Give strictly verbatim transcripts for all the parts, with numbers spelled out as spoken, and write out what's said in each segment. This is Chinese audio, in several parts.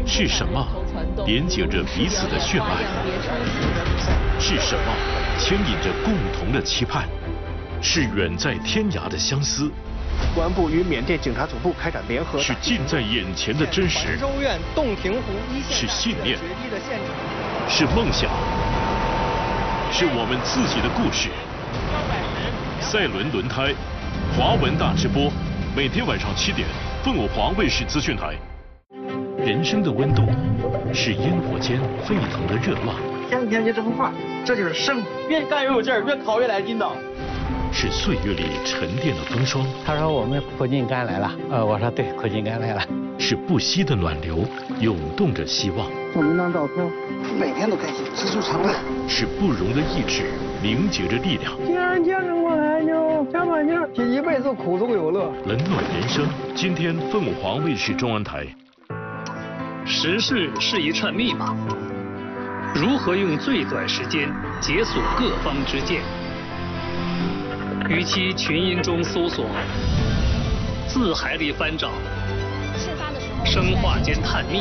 是什么连接着彼此的血脉？是什么牵引着共同的期盼？是远在天涯的相思。 公安部与缅甸警察总部开展联合。 是近在眼前的真实。 州院洞庭湖一线。 是信念。是梦想。是我们自己的故事。赛轮轮胎，华文大直播，每天晚上七点，凤凰卫视资讯台。人生的温度，是烟火间沸腾的热浪。 天天就这么画，这就是生活。 越干越有劲儿，越考越来劲道。 是岁月里沉淀的风霜。 他说我们苦尽甘来了，呃，我说对，苦尽甘来了。 是不息的暖流，涌动着希望。 送您张照片，每天都开心，知足常乐。 是不容的意志，凝结着力量。 既然结婚过来就加把劲儿，这一辈子苦中有乐。 冷暖人生，今天凤凰卫视中文台。 时事是一串密码，如何用最短时间解锁各方之见？与其群音中搜索，字海里翻找，生化间探秘，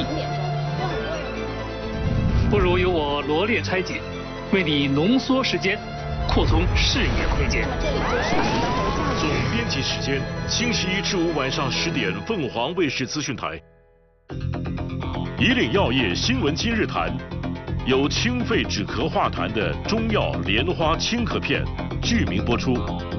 不如由我罗列拆解，为你浓缩时间，扩充视野空间。 总编辑时间：星期一至五晚上十点，凤凰卫视资讯台。以岭药业新闻今日谈，有清肺止咳化痰的中药莲花清咳片，剧名播出。